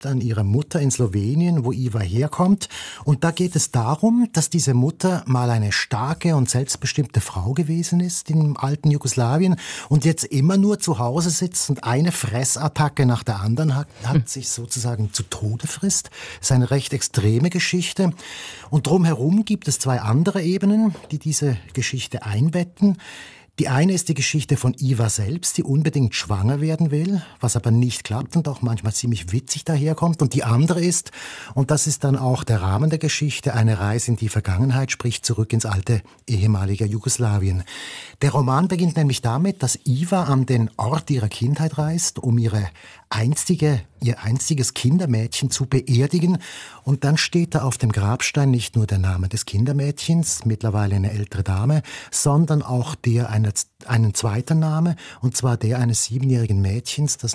an ihre Mutter in Slowenien, wo Iva herkommt. Und da geht es darum, dass diese Mutter mal eine starke und selbstbestimmte Frau gewesen ist im alten Jugoslawien und jetzt immer nur zu Hause sitzt und eine Fressattacke nach der anderen hat sich sozusagen zu Tode frisst. Das ist eine recht extreme Geschichte. Und drumherum gibt es zwei andere Ebenen, die diese Geschichte einbetten. Die eine ist die Geschichte von Iva selbst, die unbedingt schwanger werden will, was aber nicht klappt und auch manchmal ziemlich witzig daherkommt. Und die andere ist, und das ist dann auch der Rahmen der Geschichte, eine Reise in die Vergangenheit, sprich zurück ins alte ehemalige Jugoslawien. Der Roman beginnt nämlich damit, dass Iva an den Ort ihrer Kindheit reist, um ihr einstiges Kindermädchen zu beerdigen. Und dann steht da auf dem Grabstein nicht nur der Name des Kindermädchens, mittlerweile eine ältere Dame, sondern auch einen zweiten Name, und zwar der eines 7-jährigen Mädchens, das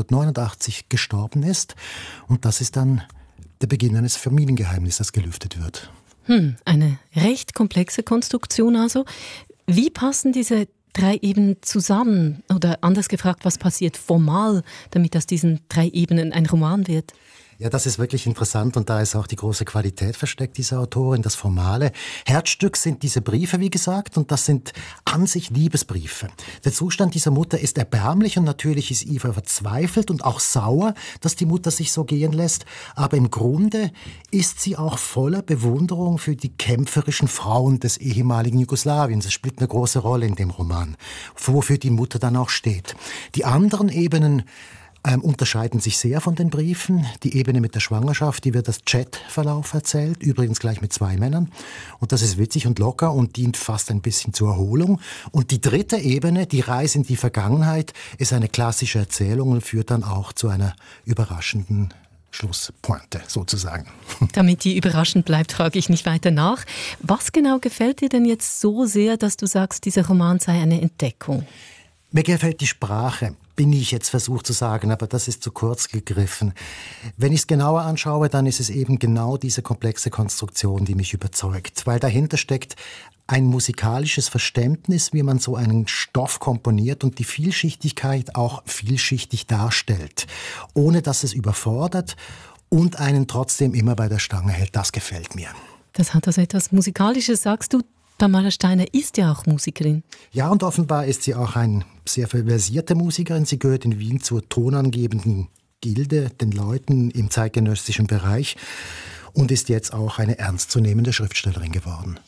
1989 gestorben ist. Und das ist dann der Beginn eines Familiengeheimnisses, das gelüftet wird. Eine recht komplexe Konstruktion also. Wie passen diese 3 Ebenen zusammen? Oder anders gefragt, was passiert formal, damit aus diesen 3 Ebenen ein Roman wird? Ja, das ist wirklich interessant und da ist auch die große Qualität versteckt dieser Autorin, das Formale. Herzstück sind diese Briefe, wie gesagt, und das sind an sich Liebesbriefe. Der Zustand dieser Mutter ist erbärmlich und natürlich ist Iva verzweifelt und auch sauer, dass die Mutter sich so gehen lässt. Aber im Grunde ist sie auch voller Bewunderung für die kämpferischen Frauen des ehemaligen Jugoslawiens. Das spielt eine große Rolle in dem Roman, wofür die Mutter dann auch steht. Die anderen Ebenen unterscheiden sich sehr von den Briefen. Die Ebene mit der Schwangerschaft, die wird als Chatverlauf erzählt, übrigens gleich mit 2 Männern. Und das ist witzig und locker und dient fast ein bisschen zur Erholung. Und die dritte Ebene, die Reise in die Vergangenheit, ist eine klassische Erzählung und führt dann auch zu einer überraschenden Schlusspointe sozusagen. Damit die überraschend bleibt, frage ich nicht weiter nach. Was genau gefällt dir denn jetzt so sehr, dass du sagst, dieser Roman sei eine Entdeckung? Mir gefällt die Sprache, bin ich jetzt versucht zu sagen, aber das ist zu kurz gegriffen. Wenn ich es genauer anschaue, dann ist es eben genau diese komplexe Konstruktion, die mich überzeugt, weil dahinter steckt ein musikalisches Verständnis, wie man so einen Stoff komponiert und die Vielschichtigkeit auch vielschichtig darstellt, ohne dass es überfordert und einen trotzdem immer bei der Stange hält. Das gefällt mir. Das hat also etwas Musikalisches, sagst du. Tamara Steiner ist ja auch Musikerin. Ja, und offenbar ist sie auch eine sehr versierte Musikerin. Sie gehört in Wien zur tonangebenden Gilde, den Leuten im zeitgenössischen Bereich und ist jetzt auch eine ernstzunehmende Schriftstellerin geworden.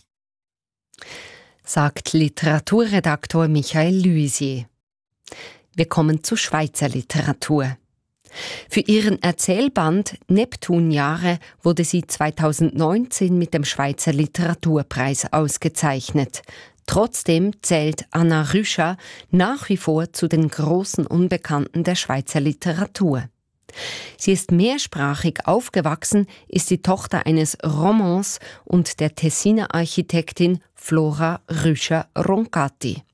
Sagt Literaturredaktor Michael Luisier. Wir kommen zu Schweizer Literatur. Für ihren Erzählband Neptunjahre wurde sie 2019 mit dem Schweizer Literaturpreis ausgezeichnet. Trotzdem zählt Anna Rüscher nach wie vor zu den großen Unbekannten der Schweizer Literatur. Sie ist mehrsprachig aufgewachsen, ist die Tochter eines Romans und der Tessiner Architektin Flora Rüscher-Roncati.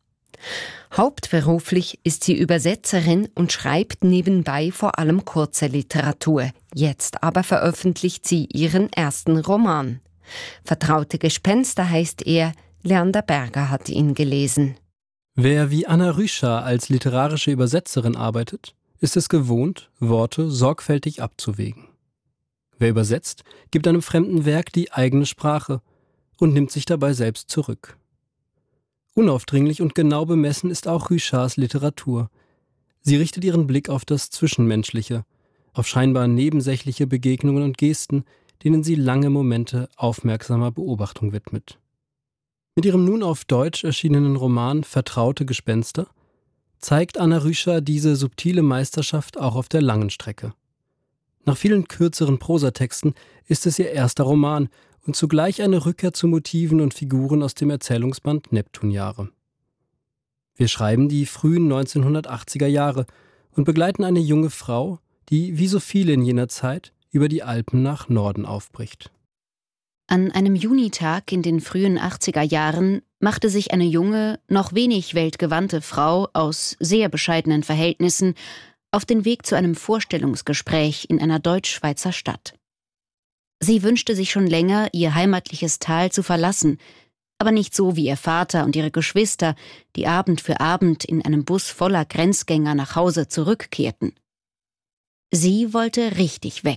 Hauptberuflich ist sie Übersetzerin und schreibt nebenbei vor allem kurze Literatur. Jetzt aber veröffentlicht sie ihren ersten Roman. Vertraute Gespenster heißt er, Leander Berger hat ihn gelesen. Wer wie Anna Rüscher als literarische Übersetzerin arbeitet, ist es gewohnt, Worte sorgfältig abzuwägen. Wer übersetzt, gibt einem fremden Werk die eigene Sprache und nimmt sich dabei selbst zurück. Unaufdringlich und genau bemessen ist auch Rüschers Literatur. Sie richtet ihren Blick auf das Zwischenmenschliche, auf scheinbar nebensächliche Begegnungen und Gesten, denen sie lange Momente aufmerksamer Beobachtung widmet. Mit ihrem nun auf Deutsch erschienenen Roman Vertraute Gespenster zeigt Anna Rüscher diese subtile Meisterschaft auch auf der langen Strecke. Nach vielen kürzeren Prosatexten ist es ihr erster Roman und zugleich eine Rückkehr zu Motiven und Figuren aus dem Erzählungsband Neptunjahre. Wir schreiben die frühen 1980er Jahre und begleiten eine junge Frau, die, wie so viele in jener Zeit, über die Alpen nach Norden aufbricht. An einem Junitag in den frühen 80er Jahren machte sich eine junge, noch wenig weltgewandte Frau aus sehr bescheidenen Verhältnissen auf den Weg zu einem Vorstellungsgespräch in einer deutsch-Schweizer Stadt. Sie wünschte sich schon länger, ihr heimatliches Tal zu verlassen, aber nicht so wie ihr Vater und ihre Geschwister, die Abend für Abend in einem Bus voller Grenzgänger nach Hause zurückkehrten. Sie wollte richtig weg.